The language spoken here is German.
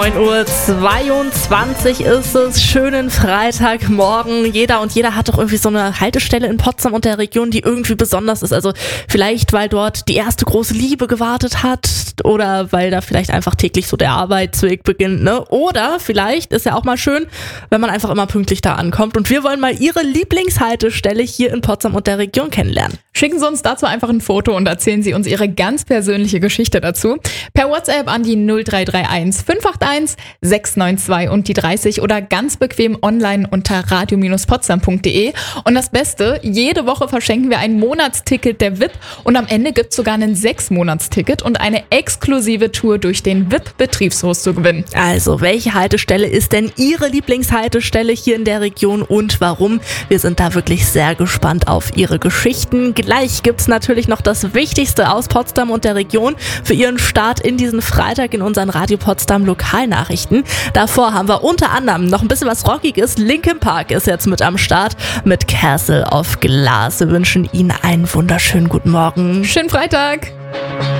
9:22 Uhr ist es, schönen Freitagmorgen. Jeder und jeder hat doch irgendwie so eine Haltestelle in Potsdam und der Region, die irgendwie besonders ist. Also vielleicht, weil dort die erste große Liebe gewartet hat oder weil da vielleicht einfach täglich so der Arbeitsweg beginnt, ne? Oder vielleicht ist ja auch mal schön, wenn man einfach immer pünktlich da ankommt. Und wir wollen mal Ihre Lieblingshaltestelle hier in Potsdam und der Region kennenlernen. Schicken Sie uns dazu einfach ein Foto und erzählen Sie uns Ihre ganz persönliche Geschichte dazu. Per WhatsApp an die 0331 581 692 und die 30 oder ganz bequem online unter radio-potsdam.de. Und das Beste, jede Woche verschenken wir ein Monatsticket der VIP und am Ende gibt es sogar ein 6-Monats-Ticket und eine exklusive Tour durch den VIP-Betriebshof zu gewinnen. Also, welche Haltestelle ist denn Ihre Lieblingshaltestelle hier in der Region und warum? Wir sind da wirklich sehr gespannt auf Ihre Geschichten. Gleich gibt's natürlich noch das Wichtigste aus Potsdam und der Region für Ihren Start in diesen Freitag in unseren Radio Potsdam Lokalnachrichten. Davor haben wir unter anderem noch ein bisschen was Rockiges. Linkin Park ist jetzt mit am Start mit Castle of Glass. Wir wünschen Ihnen einen wunderschönen guten Morgen. Schönen Freitag!